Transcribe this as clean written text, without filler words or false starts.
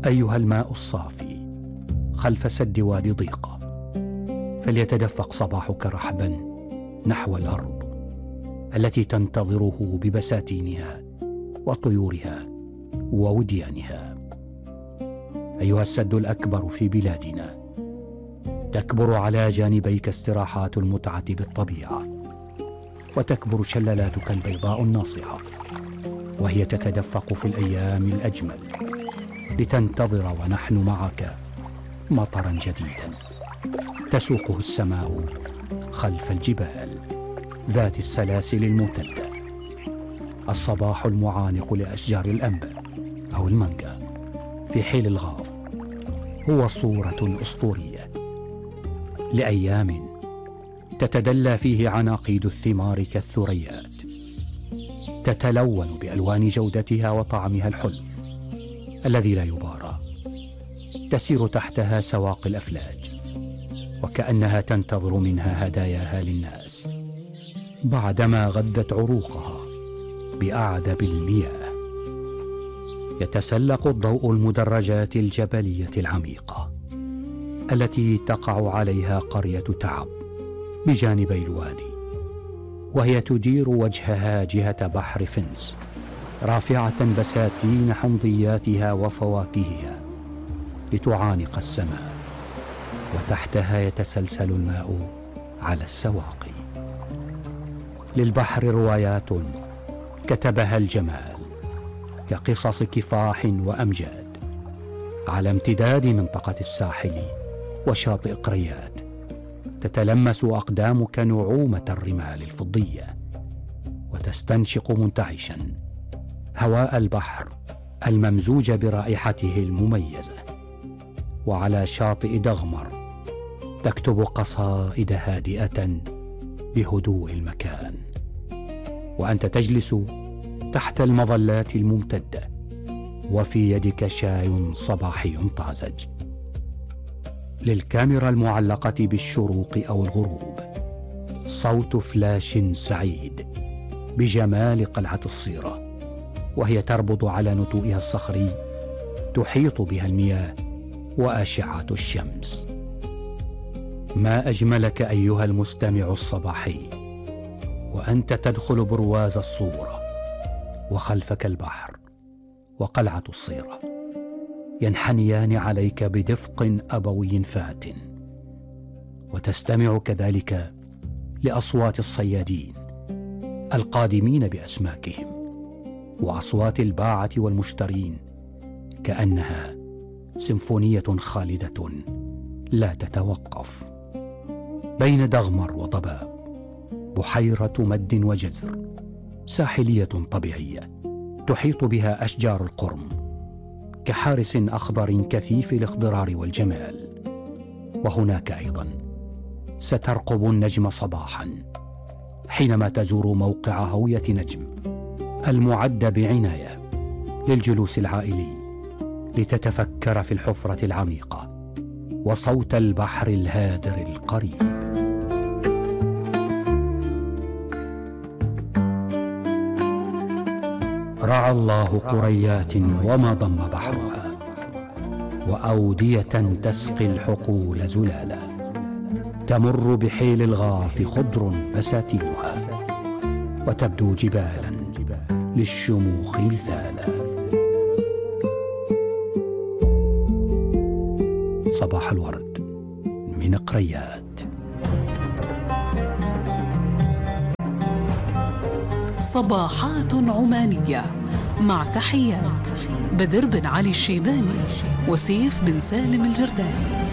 أيها الماء الصافي خلف سد وادي ضيقة، فليتدفق صباحك رحبا نحو الأرض التي تنتظره ببساتينها وطيورها ووديانها. أيها السد الأكبر في بلادنا، تكبر على جانبيك استراحات المتعة بالطبيعة، وتكبر شلالاتك البيضاء الناصعة وهي تتدفق في الأيام الأجمل لتنتظر ونحن معك مطرا جديدا تسوقه السماء خلف الجبال ذات السلاسل الممتدة. الصباح المعانق لأشجار الأنبا أو المانجا في حيل الغاف هو صورة أسطورية لأيام تتدلى فيه عناقيد الثمار كالثريات، تتلون بألوان جودتها وطعمها الحلو الذي لا يبارى. تسير تحتها سواقي الأفلاج وكأنها تنتظر منها هداياها للناس بعدما غذت عروقها بأعذب المياه. يتسلق الضوء المدرجات الجبلية العميقة التي تقع عليها قرية تعب بجانبي الوادي، وهي تدير وجهها جهة بحر فنس رافعة بساتين حمضياتها وفواكهها لتعانق السماء، وتحتها يتسلسل الماء على السواقي. للبحر روايات كتبها الجمال كقصص كفاح وأمجاد على امتداد منطقة الساحل وشاطئ قريات. تتلمس أقدامك نعومة الرمال الفضية وتستنشق منتعشا هواء البحر الممزوج برائحته المميزة. وعلى شاطئ دغمر تكتب قصائد هادئة بهدوء المكان، وأنت تجلس تحت المظلات الممتدة وفي يدك شاي صباحي طازج. للكاميرا المعلقة بالشروق أو الغروب صوت فلاش سعيد بجمال قلعة الصيرة وهي تربض على نتوئها الصخري تحيط بها المياه وأشعة الشمس. ما أجملك أيها المستمع الصباحي وأنت تدخل برواز الصورة وخلفك البحر وقلعة الصيرة ينحنيان عليك بدفق أبوي فات، وتستمع كذلك لأصوات الصيادين القادمين بأسماكهم وأصوات الباعة والمشترين كأنها سيمفونية خالدة لا تتوقف. بين دغمر وضباب بحيرة مد وجزر ساحلية طبيعية تحيط بها أشجار القرم كحارس أخضر كثيف الاخضرار والجمال. وهناك أيضا سترقب النجم صباحا حينما تزور موقع هوية نجم المعد بعناية للجلوس العائلي لتتفكر في الحفرة العميقة وصوت البحر الهادر القريب. رعى الله قريات وما ضم بحرها وأودية تسقي الحقول زلالا تمر بحيل الغاف خضر بساتينها وتبدو جبالا للشموخ مثالا. صباح الورد من قريات. صباحات عمانية مع تحيات بدر بن علي الشيباني وسيف بن سالم الجرداني.